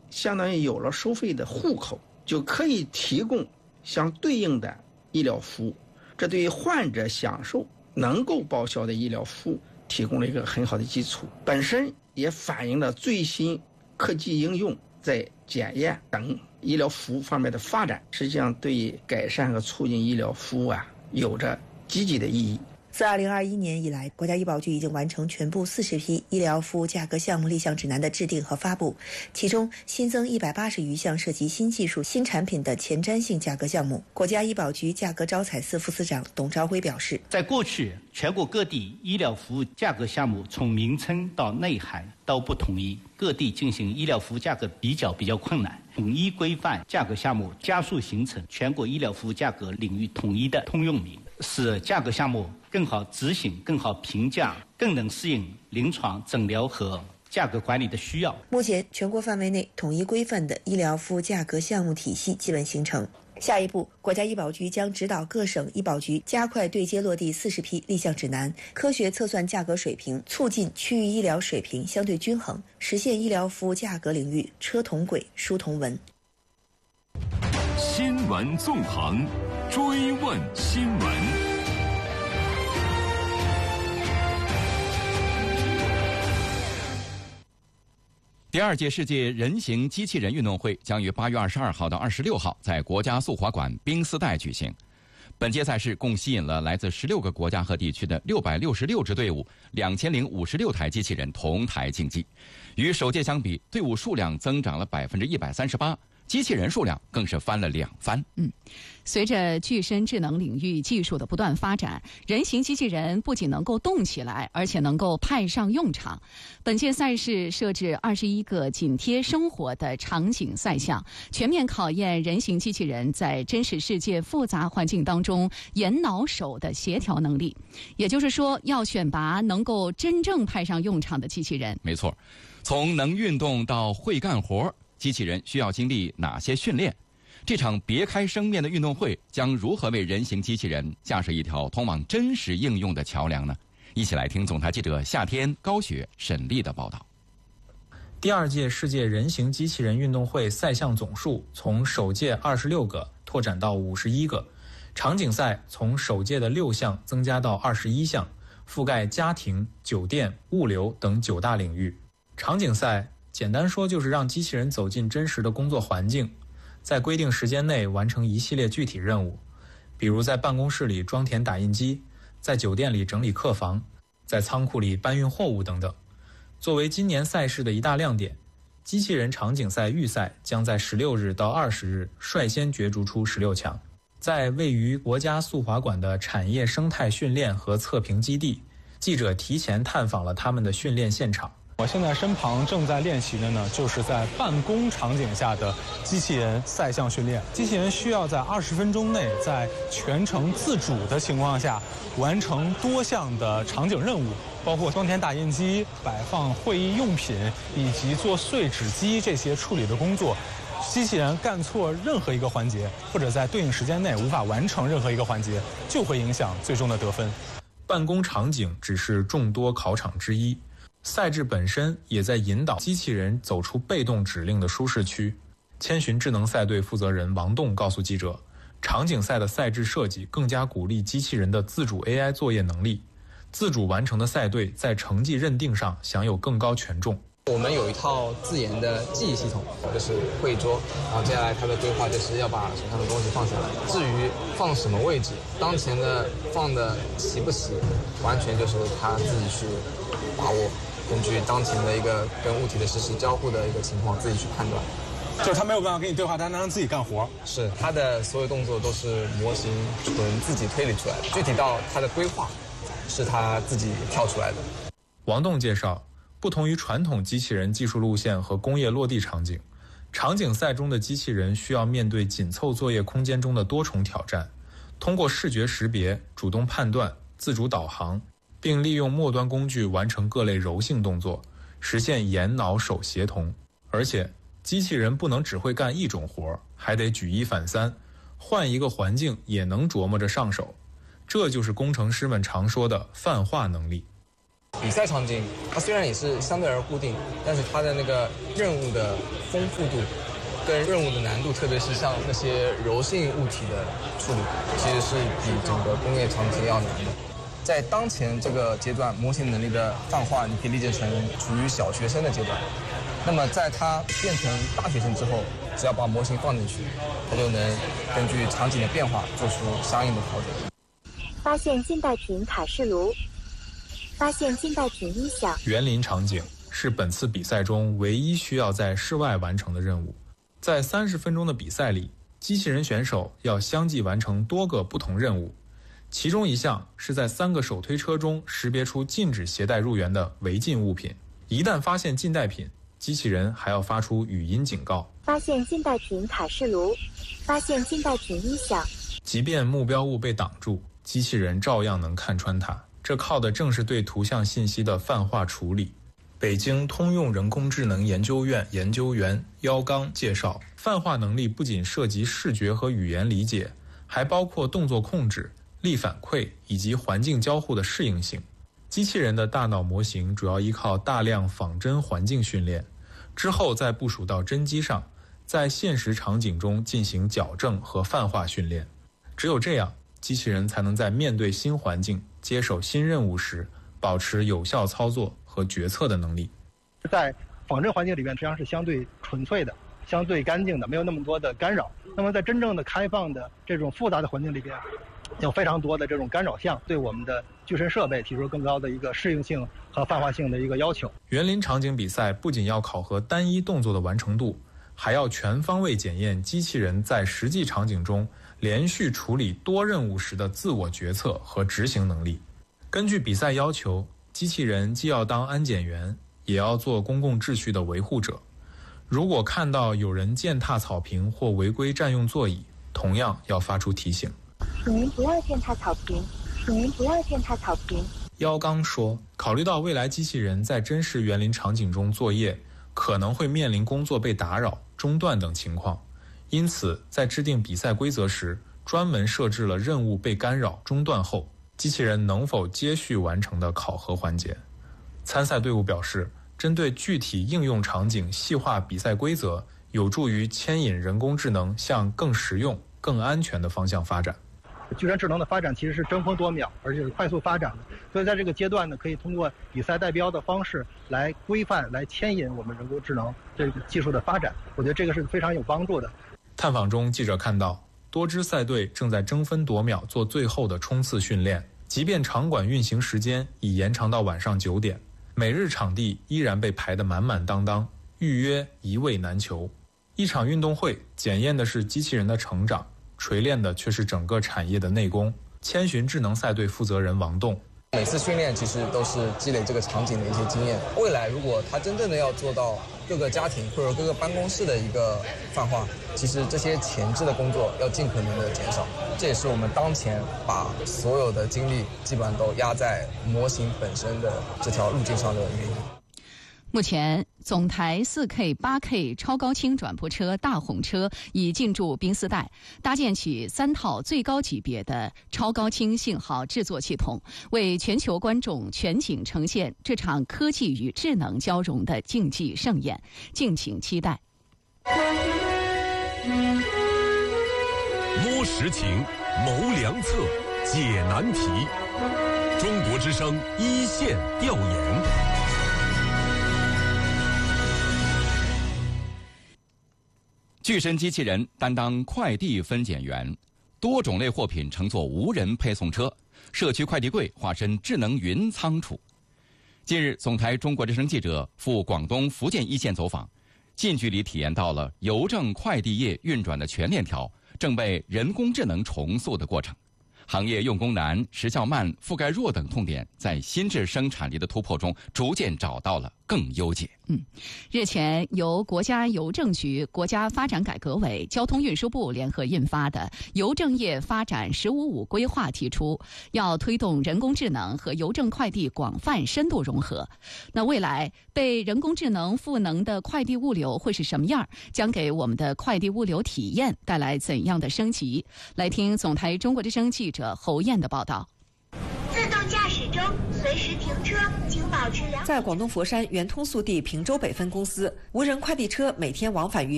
相当于有了收费的户口，就可以提供相对应的医疗服务，这对于患者享受能够报销的医疗服务提供了一个很好的基础，本身也反映了最新科技应用在检验等医疗服务方面的发展，实际上对于改善和促进医疗服务有着积极的意义。 自2021年以来，国家医保局已经完成全部40批医疗服务价格项目立项指南的制定和发布，其中新增180余项涉及新技术、新产品的前瞻性价格项目。国家医保局价格招采司副司长董朝辉表示， 在过去，全国各地医疗服务价格项目从名称到内涵都不统一，各地进行医疗服务价格比较困难。统一规范价格项目，加速形成全国医疗服务价格领域统一的通用名，使价格项目更好执行、更好评价，更能适应临床诊疗和价格管理的需要。 目前，全国范围内统一规范的医疗服务价格项目体系基本形成。下一步，国家医保局将指导各省医保局加快对接落地40批立项指南，科学测算价格水平，促进区域医疗水平相对均衡，实现医疗服务价格领域车同轨、书同文。 新闻纵横，追问新闻。 第2届世界人形机器人运动会将于8月22号到26号在国家速滑馆冰丝带举行。本届赛事共吸引了来自16个国家和地区的666支队伍，2056台机器人同台竞技。与首届相比，队伍数量增长了138%，机器人数量更是翻了2番。 随着具身智能领域技术的不断发展，人形机器人不仅能够动起来，而且能够派上用场。本届赛事设置21个紧贴生活的场景赛项，全面考验人形机器人在真实世界复杂环境当中眼脑手的协调能力。也就是说，要选拔能够真正派上用场的机器人。 没错，从能运动到会干活，机器人需要经历哪些训练？这场别开生面的运动会将如何为人形机器人架设一条通往真实应用的桥梁呢？一起来听总台记者夏天、高雪、沈丽的报道。 第2届世界人形机器人运动会赛项总数从首届26个拓展到51个，场景赛从首届的6项增加到21项，覆盖家庭、酒店、物流等9大领域。场景赛简单说就是让机器人走进真实的工作环境，在规定时间内完成一系列具体任务，比如在办公室里装填打印机，在酒店里整理客房，在仓库里搬运货物等等。作为今年赛事的一大亮点，机器人场景赛预赛将在16日到20日率先角逐出16强。在位于国家速滑馆的产业生态训练和测评基地，记者提前探访了他们的训练现场。 我现在身旁正在练习的呢，就是在办公场景下的机器人赛项训练。机器人需要在20分钟内，在全程自主的情况下，完成多项的场景任务，包括装填打印机、摆放会议用品以及做碎纸机这些处理的工作。机器人干错任何一个环节，或者在对应时间内无法完成任何一个环节，就会影响最终的得分。 办公场景只是众多考场之一，赛制本身也在引导机器人走出被动指令的舒适区。千寻智能赛队负责人王栋告诉记者，场景赛的赛制设计更加鼓励机器人的自主 AI 作业能力，自主完成的赛队在成绩认定上享有更高权重。 我们有一套自研的记忆系统，就是会议桌，然后接下来它的规划就是要把手上的东西放下来。至于放什么位置，当前的放的齐不齐，完全就是他自己去把握，根据当前的一个跟物体的实时交互的一个情况自己去判断。 就是他没有办法跟你对话，他能让自己干活。 是他的所有动作都是模型纯自己推理出来的，具体到他的规划是他自己跳出来的。 王栋介绍，不同于传统机器人技术路线和工业落地场景，场景赛中的机器人需要面对紧凑作业空间中的多重挑战，通过视觉识别、主动判断、自主导航，并利用末端工具完成各类柔性动作，实现眼脑手协同。而且机器人不能只会干一种活，还得举一反三，换一个环境也能琢磨着上手。这就是工程师们常说的泛化能力。 比赛场景它虽然也是相对而固定，但是它的那个任务的丰富度跟任务的难度，特别是像那些柔性物体的处理，其实是比整个工业场景要难的。在当前这个阶段，模型能力的泛化，你可以理解成处于小学生的阶段。那么在它变成大学生之后，只要把模型放进去，它就能根据场景的变化做出相应的调整。 发现近代品卡式炉，发现近代品音响。 园林场景是本次比赛中唯一需要在室外完成的任务。在30分钟的比赛里，机器人选手要相继完成多个不同任务，其中一项是在3个手推车中识别出禁止携带入园的违禁物品。一旦发现禁带品，机器人还要发出语音警告。 发现禁带品卡式炉，发现禁带品音响。 即便目标物被挡住，机器人照样能看穿它，这靠的正是对图像信息的泛化处理。北京通用人工智能研究院研究员姚刚介绍，泛化能力不仅涉及视觉和语言理解，还包括动作控制、力反馈以及环境交互的适应性。机器人的大脑模型主要依靠大量仿真环境训练，之后再部署到真机上，在现实场景中进行矫正和泛化训练。只有这样，机器人才能在面对新环境、接手新任务时，保持有效操作和决策的能力。 在仿真环境里面，实际上是相对纯粹的、相对干净的，没有那么多的干扰。那么在真正的开放的这种复杂的环境里边，有非常多的这种干扰项，对我们的具身设备提出更高的一个适应性和泛化性的一个要求。 园林场景比赛不仅要考核单一动作的完成度，还要全方位检验机器人在实际场景中连续处理多任务时的自我决策和执行能力。根据比赛要求，机器人既要当安检员，也要做公共秩序的维护者。如果看到有人践踏草坪或违规占用座椅，同样要发出提醒。 请您不要践踏草坪，请您不要践踏草坪。 姚刚说，考虑到未来机器人在真实园林场景中作业，可能会面临工作被打扰、中断等情况，因此在制定比赛规则时，专门设置了任务被干扰、中断后，机器人能否接续完成的考核环节。参赛队伍表示，针对具体应用场景细化比赛规则，有助于牵引人工智能向更实用、更安全的方向发展。 具身智能的发展其实是争分夺秒，而且是快速发展的，所以在这个阶段呢，可以通过比赛代标的方式来规范、来牵引我们人工智能这个技术的发展。我觉得这个是非常有帮助的。 探访中，记者看到多支赛队正在争分夺秒做最后的冲刺训练，即便场馆运行时间已延长到晚上9点，每日场地依然被排得满满当当，预约一位难求。一场运动会检验的是机器人的成长，锤炼的却是整个产业的内功。千寻智能赛队负责人王栋， 每次训练其实都是积累这个场景的一些经验。未来如果它真正的要做到各个家庭或者各个办公室的一个泛化，其实这些前置的工作要尽可能的减少。这也是我们当前把所有的精力基本上都压在模型本身的这条路径上的原因。 目前，总台 4K、8K 超高清转播车大红车已进驻宾斯代，搭建起3套最高级别的超高清信号制作系统，为全球观众全景呈现这场科技与智能交融的竞技盛宴，敬请期待。 摸实情，谋良策，解难题。中国之声一线调研。 巨身机器人担当快递分拣员，多种类货品乘坐无人配送车，社区快递柜化身智能云仓储。近日，总台中国之声记者赴广东、福建一线走访，近距离体验到了邮政快递业运转的全链条正被人工智能重塑的过程。行业用工难、时效慢、覆盖弱等痛点，在新质生产力的突破中逐渐找到了更优解。 日前由国家邮政局、国家发展改革委、交通运输部联合印发的《邮政业发展“15+5”规划》提出，要推动人工智能和邮政快递广泛深度融合。那未来被人工智能赋能的快递物流会是什么样？将给我们的快递物流体验带来怎样的升级？来听总台中国之声记者侯燕的报道。 自动驾驶中，随时停车，请保持良好。 在广东佛山圆通速递平洲北分公司，无人快递车每天往返于